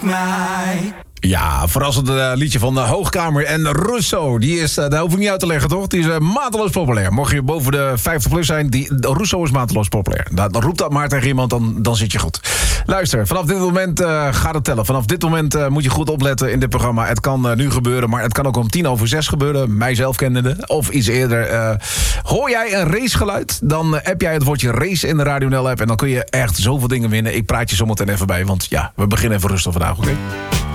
mij. Ja, verrassend liedje van de Hoogkamer en Russo. Die is, daar hoef ik niet uit te leggen, toch? Die is mateloos populair. Mocht je boven de 50 plus zijn, Russo is mateloos populair. Dan roep dat maar tegen iemand, dan zit je goed. Luister, vanaf dit moment gaat het tellen. Vanaf dit moment moet je goed opletten in dit programma. Het kan nu gebeuren, maar het kan ook om 5:10 gebeuren. Mijzelf kennende, of iets eerder. Hoor jij een racegeluid, dan app jij het woordje race in de Radio NL app. En dan kun je echt zoveel dingen winnen. Ik praat je zometeen even bij, want ja, we beginnen even rustig vandaag, oké?